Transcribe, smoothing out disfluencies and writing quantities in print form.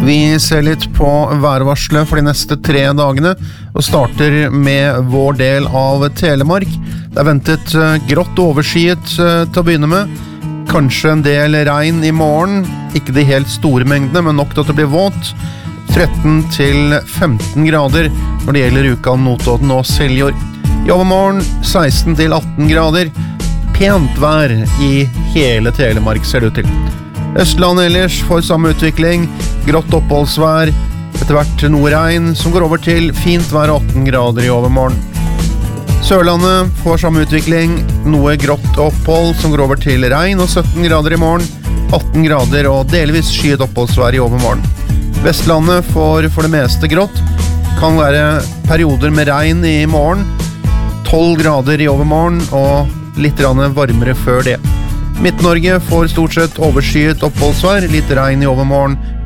Vi ser litt på værvarselet for de neste 3 dagene, og starter med vår del av Telemark. Det ventet grått overskyet til å begynne med. Kanskje en del regn i morgen, ikke de helt store mengdene, men nok til at det blir våt. 13 til 15 grader når det gjelder Rjukan, Notodden og Seljord. I overmorgen 16 til 18 grader. Pent vær i hele Telemark ser det ut til. Østlandet ellers får samme utvikling, grått oppholdsvær, etter hvert noe regn som går over til fint vær 18 grader i overmorgen. Sørlandet får samme utvikling, noe grått opphold som går over til regn og 17 grader i morgen, 18 grader og delvis skyet oppholdsvær i overmorgen. Vestlandet får for det meste grått, kan være perioder med regn i morgen, 12 grader i overmorgen og litt varmere før det. Midt-Norge får stort sett overskyet oppholdsvær, litt regn i overmorgen,